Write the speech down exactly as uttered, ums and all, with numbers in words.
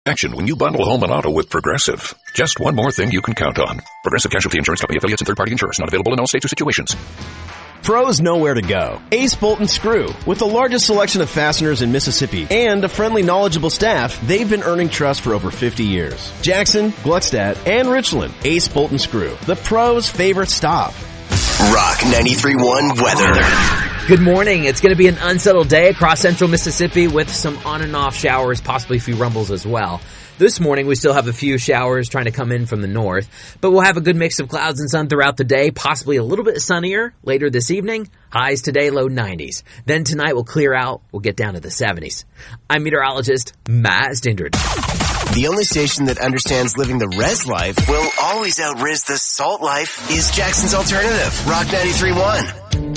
protection when you bundle home and auto with Progressive. Just one more thing you can count on. Progressive Casualty Insurance Company, affiliates, and third-party insurers. Not available in all states or situations. Pros know where to go. Ace Bolt and Screw. With the largest selection of fasteners in Mississippi and a friendly, knowledgeable staff, they've been earning trust for over fifty years. Jackson, Gluckstadt, and Richland. Ace Bolt and Screw. The pros' favorite stop. Rock ninety-three point one weather. Good morning. It's going to be an unsettled day across central Mississippi with some on and off showers, possibly a few rumbles as well. This morning, we still have a few showers trying to come in from the north, but we'll have a good mix of clouds and sun throughout the day, possibly a little bit sunnier later this evening. Highs today, low nineties. Then tonight, we'll clear out. We'll get down to the seventies. I'm meteorologist Matt Stindred. The only station that understands living the res life will always out-ris the salt life is Jackson's Alternative, Rock ninety-three point one.